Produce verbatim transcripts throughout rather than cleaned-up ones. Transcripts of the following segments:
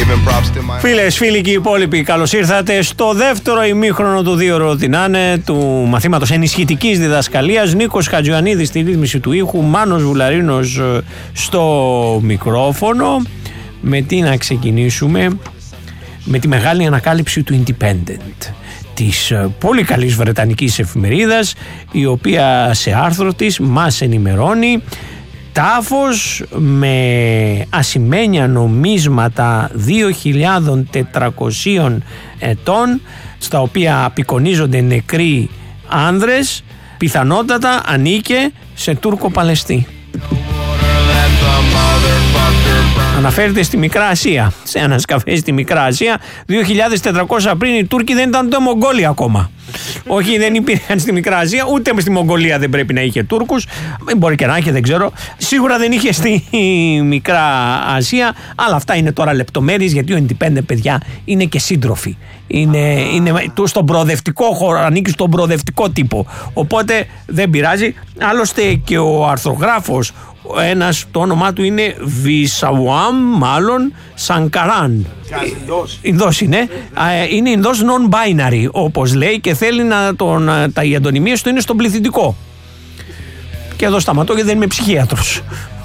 Φίλες, φίλοι και οι υπόλοιποι, καλώς ήρθατε στο δεύτερο ημίχρονο του δύο ώρο τι να είναι του μαθήματος ενισχυτικής διδασκαλίας. Νίκος Χατζιωαννίδης στη ρύθμιση του ήχου, Μάνος Βουλαρίνος στο μικρόφωνο. Με τι να ξεκινήσουμε? Με τη μεγάλη ανακάλυψη του Independent, της πολύ καλής βρετανικής εφημερίδας, η οποία σε άρθρο της μας ενημερώνει τάφος με ασημένια νομίσματα δύο χιλιάδες τετρακόσιων ετών, στα οποία απεικονίζονται νεκροί άνδρες, πιθανότατα ανήκε σε Τούρκο Παλαιστή. Αναφέρεται στη Μικρά Ασία, σε ένα σκαφέ στη Μικρά Ασία. δύο χιλιάδες τετρακόσια πριν οι Τούρκοι δεν ήταν ούτε Μογγόλοι ακόμα. Όχι, δεν υπήρχαν στη Μικρά Ασία, ούτε στη Μογγολία δεν πρέπει να είχε Τούρκους. Μπορεί και να είχε, δεν ξέρω. Σίγουρα δεν είχε στη Μικρά Ασία, αλλά αυτά είναι τώρα λεπτομέρειες, γιατί ο Independent, παιδιά, είναι και σύντροφοι. Είναι, είναι στον προοδευτικό χώρο, ανήκει στον προοδευτικό τύπο. Οπότε δεν πειράζει. Άλλωστε και ο αρθρογράφος, ένας, το όνομά του είναι Βισαουάμ, μάλλον Σανκαράν. Ινδός είναι. Είναι Ινδός non-binary, όπως λέει, και θέλει να τον, τα οι αντωνυμίες του είναι στον πληθυντικό. Και εδώ σταματώ, γιατί δεν είμαι ψυχίατρος.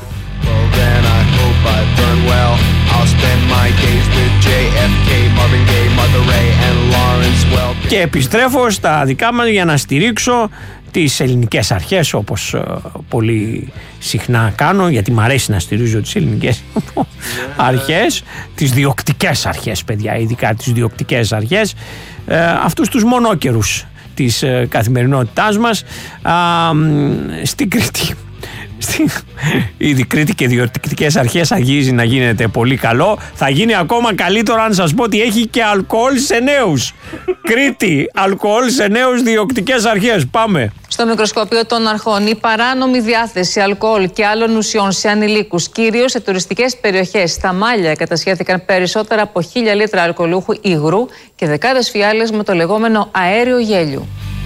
Και επιστρέφω στα δικά μας για να στηρίξω τις ελληνικές αρχές, όπως uh, πολύ συχνά κάνω, γιατί μου αρέσει να στηρίζω τις ελληνικές αρχές, τις διοκτικές αρχές, παιδιά, ειδικά τις διοκτικές αρχές, uh, αυτούς τους μονόκερους της uh, καθημερινότητάς μας. Uh, στην Κρήτη, ήδη Κρήτη και διοκτικές αρχές αγγίζει να γίνεται πολύ καλό. Θα γίνει ακόμα καλύτερο αν σας πω ότι έχει και αλκοόλ σε νέους. Κρήτη, αλκοόλ σε νέους, διοκτικές αρχές. Πάμε. Στο μικροσκοπείο των αρχών, η παράνομη διάθεση αλκοόλ και άλλων ουσιών σε ανηλίκους, κυρίως σε τουριστικές περιοχές. Στα Μάλια κατασχέθηκαν περισσότερα από χίλια λίτρα αλκοολούχου υγρού και δεκάδες φιάλες με το λεγόμενο αέριο γέλιου.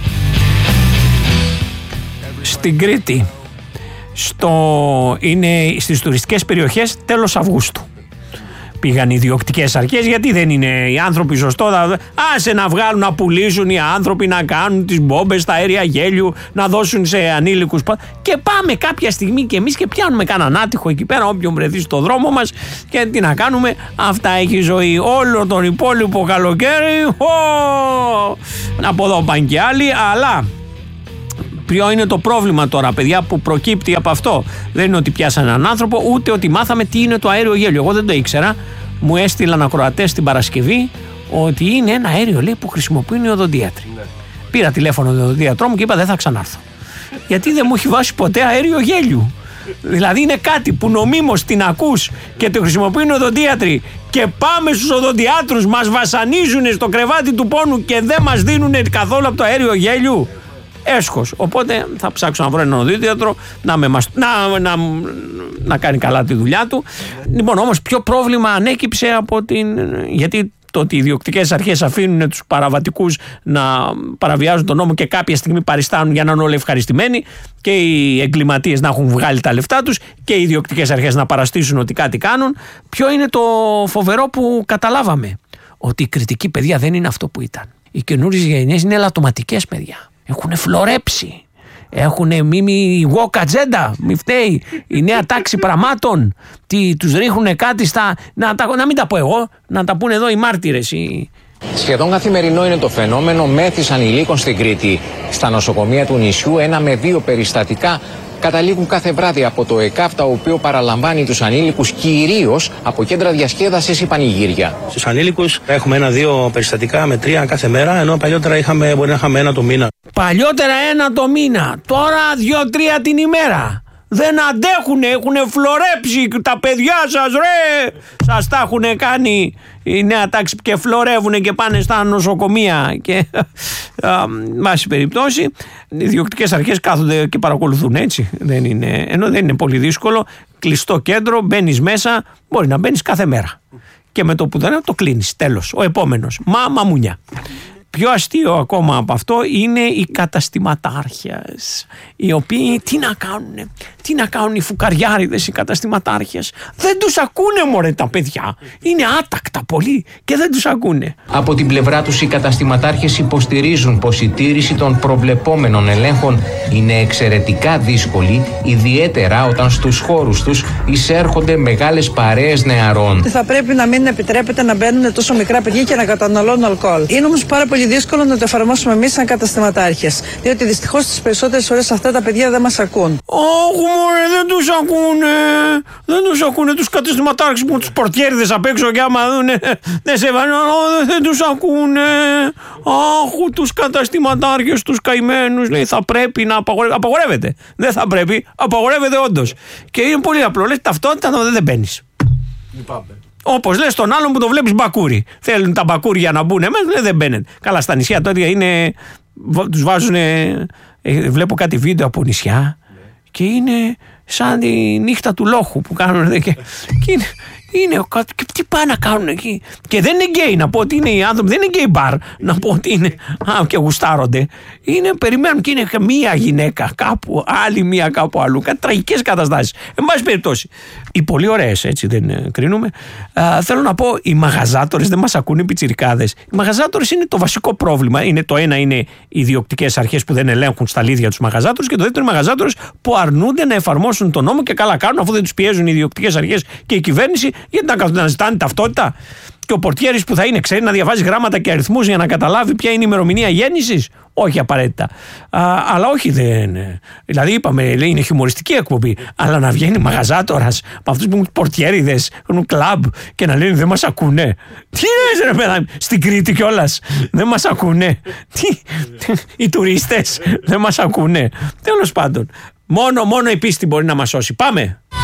Στην Κρήτη, στο, είναι στις τουριστικές περιοχές τέλος Αυγούστου. Πήγαν οι διοκτικές αρχές, γιατί δεν είναι οι άνθρωποι σωστό. Άσε να βγάλουν, να πουλήσουν οι άνθρωποι, να κάνουν τις μπόμπες, τα αέρια γέλιου, να δώσουν σε ανήλικους. Και πάμε κάποια στιγμή και εμείς και πιάνουμε κανέναν άτυχο εκεί πέρα, όποιον βρεθεί στο δρόμο μας. Και τι να κάνουμε, αυτά έχει ζωή. Όλο τον υπόλοιπο καλοκαίρι, ο, από εδώ πάνε και άλλοι, αλλά. Ποιο είναι το πρόβλημα τώρα, παιδιά, που προκύπτει από αυτό? Δεν είναι ότι πιάσανε έναν άνθρωπο, ούτε ότι μάθαμε τι είναι το αέριο γέλιο. Εγώ δεν το ήξερα. Μου έστειλαν ακροατές την Παρασκευή ότι είναι ένα αέριο, λέει, που χρησιμοποιούν οι οδοντίατροι. Ναι. Πήρα τηλέφωνο τον οδοντίατρό μου και είπα δεν θα ξανάρθω. Γιατί δεν μου έχει βάσει ποτέ αέριο γέλιου. Δηλαδή είναι κάτι που νομίμως την ακούς και το χρησιμοποιούν οι οδοντίατροι, και πάμε στους οδοντιάτρους, μας βασανίζουν στο κρεβάτι του πόνου και δεν μας δίνουν καθόλου από το αέριο γέλιου. Έσχος. Οπότε θα ψάξω να βρω έναν οδοντίατρο να, με μας, να, να, να κάνει καλά τη δουλειά του. Λοιπόν, όμως ποιο πρόβλημα ανέκυψε από την. Γιατί το ότι οι ιδιοκτικές αρχές αφήνουν τους παραβατικούς να παραβιάζουν τον νόμο και κάποια στιγμή παριστάνουν για να είναι όλοι ευχαριστημένοι, και οι εγκληματίες να έχουν βγάλει τα λεφτά τους και οι ιδιοκτικές αρχές να παραστήσουν ότι κάτι κάνουν. Ποιο είναι το φοβερό που καταλάβαμε? Ότι η κριτική, παιδιά, δεν είναι αυτό που ήταν. Οι καινούριες γενιές είναι ελαττωματικές, παιδιά. Έχουν φλωρέψει. Έχουν μίμη woke agenda. Μη φταίει. Η νέα τάξη πραγμάτων. Τι, τους ρίχνουν κάτι στα. Να, τα, να μην τα πω εγώ. Να τα πούνε εδώ οι μάρτυρες. Οι... Σχεδόν καθημερινό είναι το φαινόμενο μέθης ανηλίκων στην Κρήτη. Στα νοσοκομεία του νησιού, ένα με δύο περιστατικά καταλήγουν κάθε βράδυ από το ΕΚΑΒ, το οποίο παραλαμβάνει τους ανήλικους κυρίως από κέντρα διασκέδασης ή πανηγύρια. Στους ανήλικους έχουμε ένα-δύο περιστατικά με τρία κάθε μέρα, ενώ παλιότερα είχαμε, μπορεί να είχαμε ένα το μήνα. Παλιότερα ένα το μήνα, τώρα δύο-τρία την ημέρα. Δεν αντέχουνε, έχουνε φλωρέψει τα παιδιά σας, ρε! Σας τα έχουνε κάνει η νέα τάξη και φλωρεύουνε και πάνε στα νοσοκομεία. Και βάση περιπτώσει, οι διοκτικές αρχές κάθονται και παρακολουθούν, έτσι. Δεν είναι, ενώ δεν είναι πολύ δύσκολο. Κλειστό κέντρο, μπαίνεις μέσα, μπορεί να μπαίνεις κάθε μέρα. Και με το που δεν το κλείνεις, τέλος. Ο επόμενος. Μα μαμούνια. Πιο αστείο ακόμα από αυτό είναι οι καταστηματάρχες, οι οποίοι τι να κάνουνε, τι να κάνουν οι φουκαριάριδες οι καταστηματάρχες. Δεν τους ακούνε μωρέ τα παιδιά, είναι άτακτα πολύ και δεν τους ακούνε. Από την πλευρά τους οι καταστηματάρχες υποστηρίζουν πως η τήρηση των προβλεπόμενων ελέγχων είναι εξαιρετικά δύσκολη, ιδιαίτερα όταν στους χώρους τους εισέρχονται μεγάλες παρέες νεαρών. Θα πρέπει να μην επιτρέπεται να μπαίνουν τόσο μικρά παιδιά και να καταναλώνουν αλκοόλ. Είναι όμως πάρα πολύ δύσκολο να το εφαρμόσουμε εμείς σαν καταστηματάρχες. Διότι δυστυχώς τις περισσότερες φορές αυτά τα παιδιά δεν μας ακούν. Όχι μωρέ, δεν τους ακούνε. Δεν τους ακούνε τους καταστηματάρχες που τους πορτιέριδες απ' έξω και άμα δούνε δεν σε βάζουν, δεν τους ακούνε. Αχ, τους καταστηματάρχες, τους καημένους. Λέει θα πρέπει να απαγορεύεται. Απαγορεύεται. Δεν θα πρέπει, απαγορεύεται όντως. Και είναι πολύ απλό. Λες ταυτότητα δεν μπαίνεις. Όπως λες τον άλλον που το βλέπεις μπακούρι. Θέλουν τα μπακούρια να μπουν μέσα, δεν μπαίνουν. Καλά, στα νησιά τότε είναι. Τους βάζουν. Βλέπω κάτι βίντεο από νησιά και είναι σαν τη νύχτα του λόχου που κάνουν. Και, και είναι. Είναι, και τι πάνε να κάνουν εκεί. Και δεν είναι γκέι, να πω ότι είναι οι άνθρωποι, δεν είναι γκέι μπαρ, να πω ότι είναι. Α, και γουστάρονται. Είναι, περιμένουν και είναι μία γυναίκα κάπου, άλλη μία κάπου αλλού. Κάτι τραγικές καταστάσεις. Εν πάση περιπτώσει. Οι πολύ ωραίες, έτσι δεν ε, κρίνουμε. Α, θέλω να πω, οι μαγαζάτορες δεν μας ακούνε οι πιτσιρικάδες. Οι μαγαζάτορες είναι το βασικό πρόβλημα. Είναι, το ένα είναι οι ιδιοκτικές αρχές που δεν ελέγχουν στα λίδια τους μαγαζάτορες και το δεύτερο είναι οι μαγαζάτορες που αρνούνται να εφαρμόσουν τον νόμο και καλά κάνουν αφού δεν τους πιέζουν οι ιδιοκτικές αρχές και η κυβέρνηση. Γιατί να καθόνται να ζητάνε ταυτότητα. Και ο πορτιέρης που θα είναι, ξέρει να διαβάζει γράμματα και αριθμούς για να καταλάβει ποια είναι η ημερομηνία γέννησης. Όχι απαραίτητα. Α, αλλά όχι δεν. Δηλαδή είπαμε, λέει, είναι χιουμοριστική εκπομπή. Αλλά να βγαίνει μαγαζάτορας από αυτούς που έχουν πορτιέριδες, έχουν κλαμπ και να λένε δεν μας ακούνε. Τι λες ρε παιδά, στην Κρήτη κιόλας. Δεν μας ακούνε. Τι, οι τουρίστες δεν μας ακούνε. Τέλος πάντων. Μόνο, μόνο η πίστη μπορεί να μας σώσει. Πάμε.